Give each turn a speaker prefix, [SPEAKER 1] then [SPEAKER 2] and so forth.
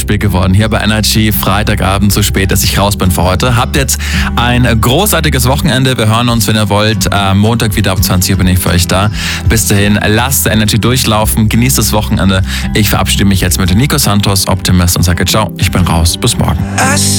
[SPEAKER 1] spät geworden hier bei Energy. Freitagabend, so spät, dass ich raus bin für heute. Habt jetzt ein großartiges Wochenende. Wir hören uns, wenn ihr wollt. Montag wieder ab 20 Uhr bin ich für euch da. Bis dahin, lasst Energy durchlaufen. Genießt das Wochenende. Ich verabschiede mich jetzt mit Nico Santos, Optimist, und sage ciao. Ich bin raus. Bis morgen.